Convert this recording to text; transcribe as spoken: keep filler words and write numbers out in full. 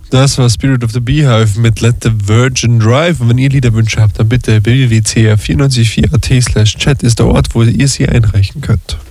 Das war Spirit of the Beehive mit Let the Virgin Drive. Und wenn ihr Liederwünsche habt, dann bitte w w w punkt c r vier neun vier punkt a t slash chat ist der Ort, wo ihr sie einreichen könnt.